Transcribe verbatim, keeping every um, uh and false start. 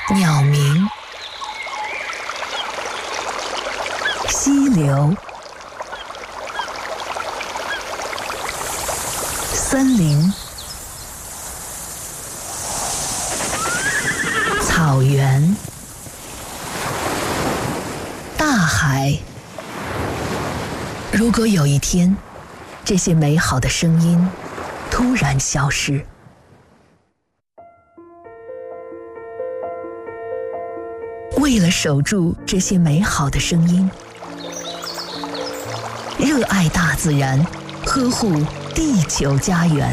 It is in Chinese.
鸟鸣，溪流，森林，草原，大海。如果有一天，这些美好的声音突然消失，为了守住这些美好的声音，热爱大自然，呵护地球家园。